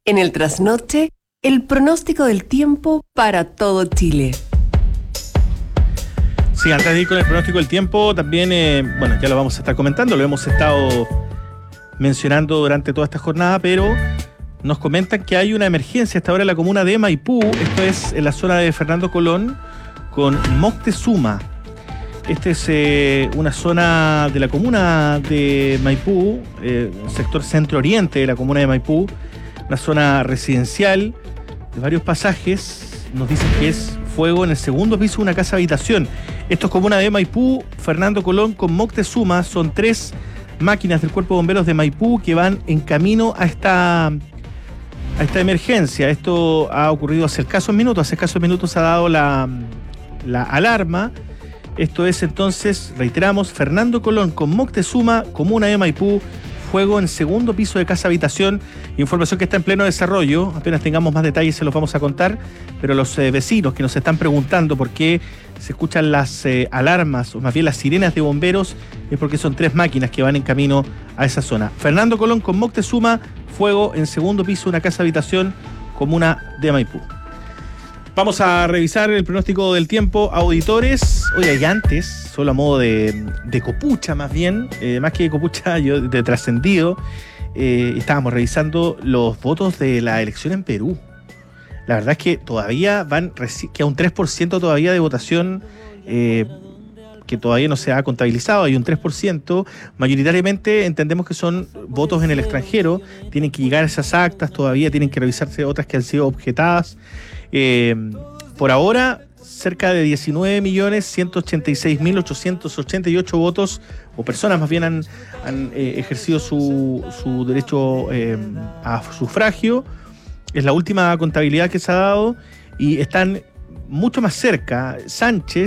En el trasnoche, el pronóstico del tiempo para todo Chile. Sí, antes de ir con el pronóstico del tiempo, también, ya lo vamos a estar comentando, lo hemos estado mencionando durante toda esta jornada, pero nos comentan que hay una emergencia hasta ahora en la comuna de Maipú, esto es en la zona de Fernando Colón, con Moctezuma. Esta es una zona de la comuna de Maipú, sector centro-oriente de la comuna de Maipú, una zona residencial de varios pasajes. Nos dicen que es fuego en el segundo piso de una casa habitación. Esto es comuna de Maipú, Fernando Colón con Moctezuma. Son 3 máquinas del Cuerpo de Bomberos de Maipú que van en camino a esta emergencia. Esto ha ocurrido hace escasos minutos se ha dado la alarma. Esto es entonces, reiteramos, Fernando Colón con Moctezuma, comuna de Maipú, fuego en segundo piso de casa habitación. Información que está en pleno desarrollo. Apenas tengamos más detalles se los vamos a contar, pero los vecinos que nos están preguntando por qué se escuchan las alarmas, o más bien las sirenas de bomberos, es porque son 3 máquinas que van en camino a esa zona. Fernando Colón con Moctezuma, fuego en segundo piso de una casa habitación, comuna de Maipú. Vamos a revisar el pronóstico del tiempo, auditores. Oye, y antes, solo a modo de copucha más bien, más que de copucha, yo de trascendido, estábamos revisando los votos de la elección en Perú. La verdad es que todavía queda un 3% todavía de votación que todavía no se ha contabilizado. Hay un 3%, mayoritariamente entendemos que son votos en el extranjero, tienen que llegar esas actas, todavía tienen que revisarse otras que han sido objetadas. Por ahora, cerca de 19.186.888 votos, o personas más bien han ejercido su derecho a sufragio. Es la última contabilidad que se ha dado y están mucho más cerca. Sánchez